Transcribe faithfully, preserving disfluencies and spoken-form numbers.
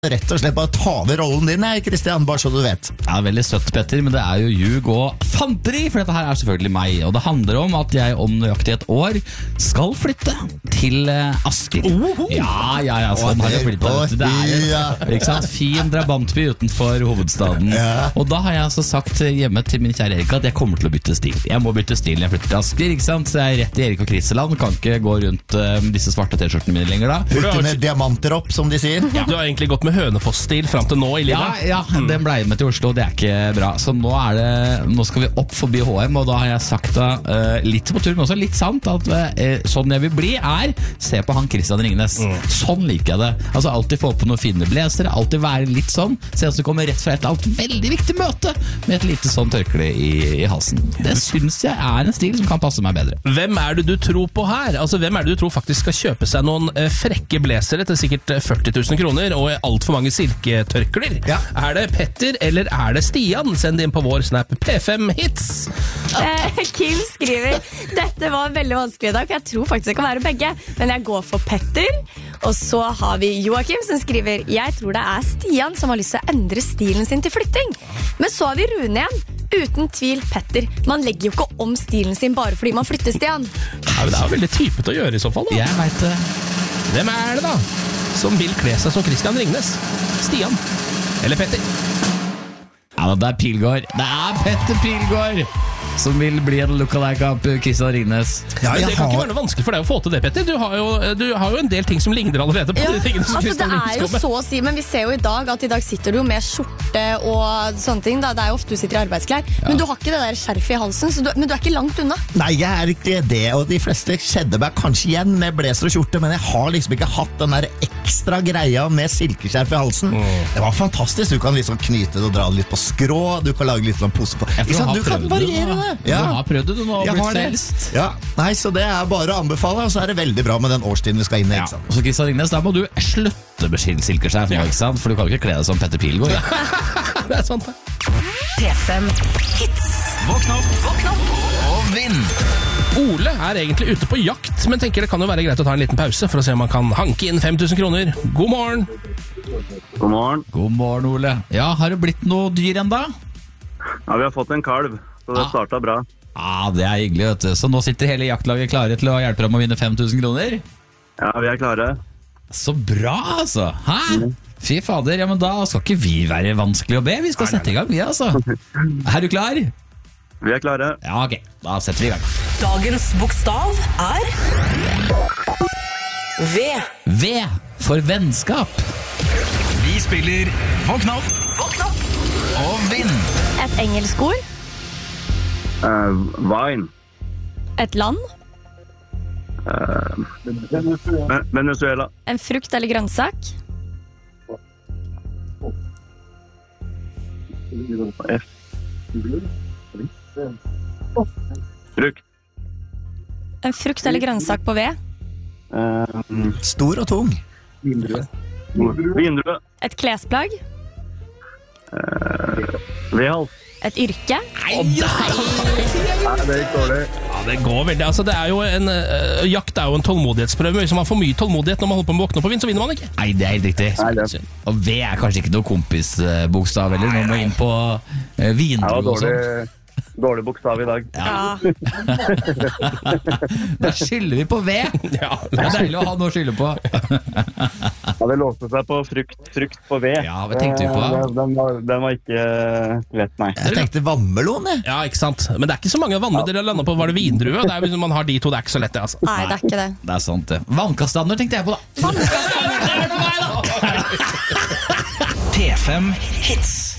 rett og slett bare ta over rollen din, jeg, Kristian, bare så du vet. Ja, veldig søtt, Petter, men det er jo ljug og fanteri, for dette her er selvfølgelig meg. Og det handler om at jeg om nøyaktig et år skal flytte til uh, Asker. Oho. Ja, ja, ja, sånn har jeg flyttet. Det er jo, ikke sant, fin drabantby utenfor hovedstaden. Ja. Og da har jeg altså sagt hjemme til min kjære Erika at jeg kommer til å bytte stil. Jeg må bytte stil når jeg flytter til Asker, ikke sant? Så jeg er rett i Erik og Kriseland, kan ikke gå rundt uh, med disse svarte t-skjortene mine lenger da. Putte med diamanter opp, som de sier. Ja. Du har egentlig gått med Hønefoss-stil frem til nå i livet. Ja, ja, den ble med til Oslo, det er ikke bra. Så nå, er det, nå skal vi opp forbi H M, og da har jeg sagt da, uh, litt på tur, men også litt sant, at uh, sånn jeg vil bli er, se på han Kristian Ringnes. Mm. Sånn liker jeg det. Altså alltid få på noen fine blesere, alltid være litt sånn, se at du kommer rett fra et alt veldig viktig møte, med et lite sånn tørkle i, i halsen. Det synes jeg er en stil som kan passe meg bedre. Hvem er det du tror på her? Altså, hvem er det du tror faktisk skal kjøpe seg noen uh, frekke blesere til sikkert førti tusen kroner, og alt for mange silketørkler? Ja. Er det Petter, eller er det Stian? Send inn på vår Snap P fem Hits. Eh, Kim skriver, dette var veldig vanskelig i dag, for jeg tror faktisk det kan være begge, men jeg går for Petter. Og så har vi Joakim som skriver, jeg tror det er Stian som har lyst til å endre stilen sin til flytting. Men så har vi Rune igjen. Uten tvil Petter. Man legger jo ikke om stilen sin bare fordi man flytter, Stian. Ja, det er jo veldig typet å gjøre i så fall da. Jeg vet det. Hvem er det da som vil kle seg som Kristian Ringnes? Stian eller Petter? Ja, det er Pilgaard. Det er Petter Pilgaard som vil bli en lookalike av Kristian Ringnes. Ja, Men det kan har... ikke være noe vanskelig for deg å få til det, Petter. Du har jo, du har jo en del ting som ligner allerede på ja, de tingene som altså, Kristian Ringnes kommer. Det er jo så å si, men vi ser jo i dag at i dag sitter du med skjorte og sånne ting. Da. Det er jo ofte du sitter i arbeidsklær. Ja. Men du har ikke det der skjerfet i halsen, så du, men du er ikke langt unna. Nei, jeg er ikke det, og de fleste kjedde meg kanskje igjen med blazer og skjorte, men jeg har liksom ikke hatt den der ekstra greia med silkeskjerf i halsen. Mm. Det var fantastisk. Du kan liksom knyte det og dra det litt på skrå, du kan lage litt sånn pose på. Ja, du, du kan variere det. Ja. Du har prøvd det, du nå har blitt frelst. Ja, nei, så det er bare å anbefale, og så er det veldig bra med den årstiden vi skal inn i. Ja. Og så Kristian Ringnes, da må du slutte med silkeskjerf, ja. Ikke sant? For du kan jo ikke kle deg som Petter Pilgaard. Det er sant det. P fem Hits. Våkn opp, våkn opp og vinn. Ole er egentlig ute på jakt, men tenker det kan jo være greit å ta en liten pause for å se om han kan hanke inn fem tusen kroner. God morgen. God morgen. God morgen, Ole. Ja, har det blitt noe dyr enda? Ja, vi har fått en kalv, så det ah. startet bra. Ja, ah, det er hyggelig, vet du. Så nå sitter hele jaktlaget klare til å hjelpe dem å vinne fem tusen kroner? Ja, vi er klare. Så bra, altså. Hæ? Mm. Fy fader, ja, men da skal ikke vi være vanskelig å be. Vi skal sette i gang, vi, altså. Er du klar? Vi er klare. Ja, ok. Da setter vi i gang. Dagens bokstav er V. V for vennskap. Vi spiller Våkn opp, våkn opp og vinn. Et engelsk ord. Uh, Vine. Et land. Uh, Venezuela. En frukt eller grønnsak. F. Frukt. En frukt eller grønnsak på V. Uh, Stor og tung. Vindrue. Vindrue. Et klesplagg. Uh, Vedhals. Et yrke. Nei, nei, det gikk dårlig. Ja, det går veldig. Altså, det er jo en, uh, jakt er jo en tålmodighetsprøve. Hvis man får mye tålmodighet når man holder på med å våkne opp og vinne, så vinner man ikke. Nei, det er helt riktig. Nei, det. Og V er kanskje ikke noe kompisbokstav, eller noe må inn på uh, vindrue og sånt. Dårlig bokstav i dag. Ja. Da skylder vi på V. Ja, det er deilig å ha noe å skylde på. Ja, det låste seg på frukt, frukt på V. Ja, hva tenkte du på? Den, den, var, den var ikke rett, nei. Jeg tenkte vannmelon, jeg. Ja, ikke sant. Men det er ikke så mange vannmelon dere lander på. Var det vindrue? Det er hvis man har de to, det er ikke så lett det, altså. Nei, det er ikke det. Det er sant, det. Vannkastander tenkte jeg på, da. Vannkastander! P fem Hits.